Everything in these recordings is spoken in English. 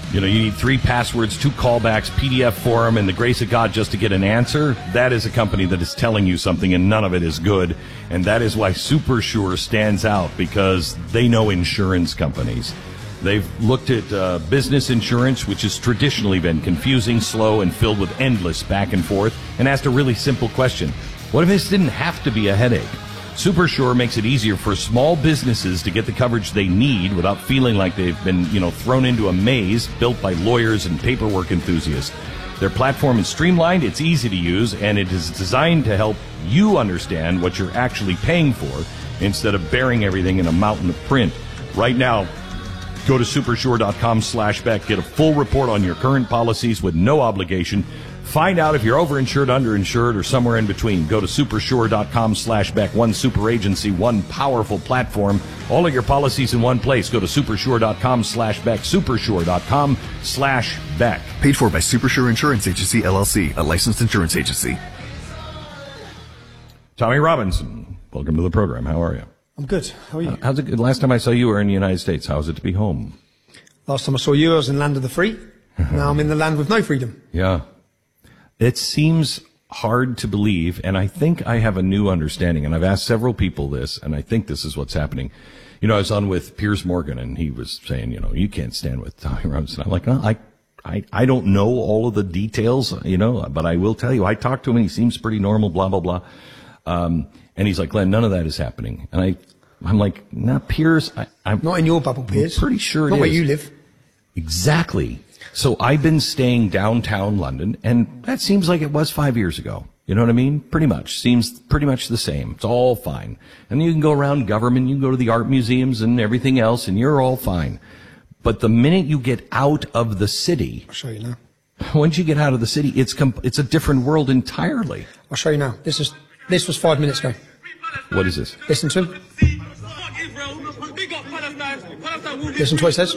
You need 3 passwords, 2 callbacks, PDF forum, and the grace of God just to get an answer. That is a company that is telling you something, and none of it is good. And that is why SuperSure stands out, because they know insurance companies. They've looked at business insurance, which has traditionally been confusing, slow, and filled with endless back and forth, and asked a really simple question. What if this didn't have to be a headache? SuperSure makes it easier for small businesses to get the coverage they need without feeling like they've been, thrown into a maze built by lawyers and paperwork enthusiasts. Their platform is streamlined, it's easy to use, and it is designed to help you understand what you're actually paying for instead of burying everything in a mountain of print. Right now, go to supersure.com/Beck. Get a full report on your current policies with no obligation. Find out if you're overinsured, underinsured, or somewhere in between. Go to supersure.com/Beck. One super agency, one powerful platform. All of your policies in one place. Go to supersure.com/Beck. Supersure.com/Beck. Paid for by Supersure Insurance Agency, LLC, a licensed insurance agency. Tommy Robinson, welcome to the program. How are you? I'm good. How are you? How's it? Last time I saw you were in the United States. How was it to be home? Last time I saw you, I was in land of the free. Now I'm in the land with no freedom. Yeah. It seems hard to believe, and I think I have a new understanding, and I've asked several people this, and I think this is what's happening. I was on with Piers Morgan, and he was saying, you can't stand with Tommy Robinson. I'm like, well, I don't know all of the details, but I will tell you, I talked to him, and he seems pretty normal, blah, blah, blah. And he's like, Glenn, none of that is happening. And I'm like, nah, Piers, I'm not in your bubble, Piers. Pretty sure it is. Not where you live. Exactly. So I've been staying downtown London, and that seems like it was 5 years ago. You know what I mean? Pretty much. Seems pretty much the same. It's all fine. And you can go around government, you can go to the art museums and everything else, and you're all fine. But the minute you get out of the city... I'll show you now. Once you get out of the city, it's a different world entirely. I'll show you now. This was 5 minutes ago. What is this? Listen to him. Listen to what he says.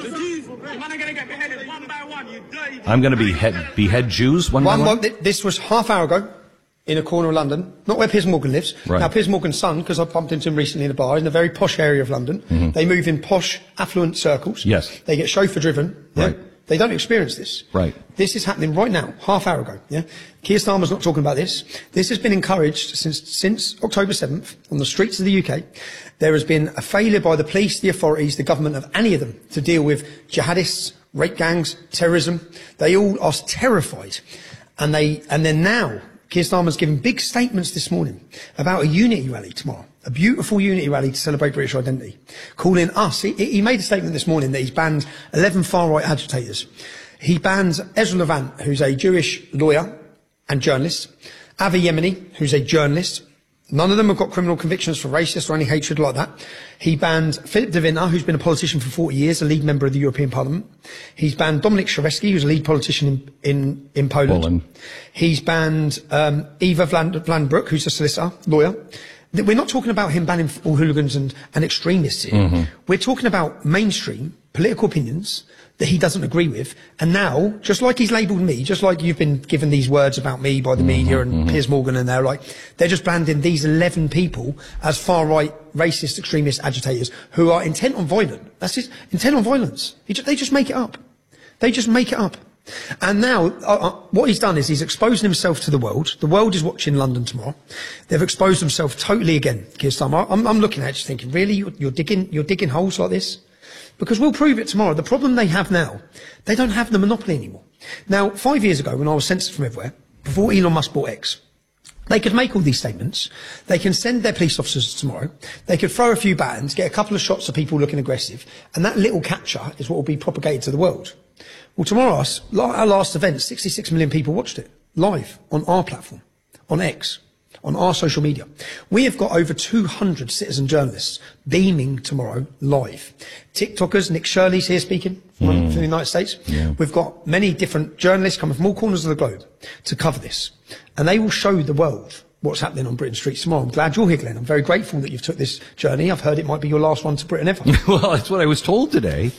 I'm going to behead Jews one by one? This was half hour ago in a corner of London, not where Piers Morgan lives. Right. Now, Piers Morgan's son, because I bumped into him recently in a bar, in a very posh area of London. Mm-hmm. They move in posh, affluent circles. Yes. They get chauffeur-driven. Yeah? Right. They don't experience this. Right. This is happening right now, half hour ago. Yeah. Keir Starmer's not talking about this. This has been encouraged since October 7th on the streets of the UK. There has been a failure by the police, the authorities, the government of any of them to deal with jihadists, rape gangs, terrorism. They all are terrified. And then now, Keir Starmer's given big statements this morning about a unity rally tomorrow. A beautiful unity rally to celebrate British identity. Calling us, he made a statement this morning that he's banned 11 far-right agitators. He bans Ezra Levant, who's a Jewish lawyer and journalist. Avi Yemeni, who's a journalist. None of them have got criminal convictions for racist or any hatred like that. He banned Philip de Winter, who's been a politician for 40 years, a lead member of the European Parliament. He's banned Dominic Szaweski, who's a lead politician in Poland. He's banned Eva Vlandbroek, who's a solicitor, lawyer. We're not talking about him banning all hooligans and extremists here. Mm-hmm. We're talking about mainstream political opinions that he doesn't agree with. And now, just like he's labelled me, just like you've been given these words about me by the media and Piers Morgan, and they're just branding these 11 people as far-right, racist, extremist agitators who are intent on violence. That's it, intent on violence. They just make it up. They just make it up. And now, what he's done is he's exposing himself to the world. The world is watching London tomorrow. They've exposed themselves totally again, Keir Starmer. I'm looking at it just thinking, really? You're digging holes like this? Because we'll prove it tomorrow. The problem they have now, they don't have the monopoly anymore. Now, 5 years ago, when I was censored from everywhere, before Elon Musk bought X, they could make all these statements. They can send their police officers tomorrow. They could throw a few batons, get a couple of shots of people looking aggressive, and that little capture is what will be propagated to the world. Well, tomorrow, our last event, 66 million people watched it live on our platform, on X, on our social media. We have got over 200 citizen journalists beaming tomorrow live. TikTokers, Nick Shirley's here speaking from the United States. Yeah. We've got many different journalists coming from all corners of the globe to cover this. And they will show the world what's happening on Britain streets tomorrow. I'm glad you're here, Glenn. I'm very grateful that you've took this journey. I've heard it might be your last one to Britain ever. Well, that's what I was told today.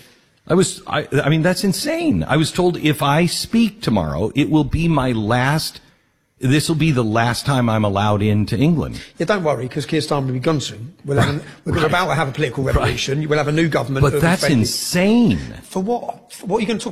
I mean, that's insane. I was told if I speak tomorrow, it will be my last, this will be the last time I'm allowed into England. Yeah, don't worry, because Keir Starmer will be gone soon. We're about to have a political revolution. We'll have a new government. But that's insane. For what? For what are you going to talk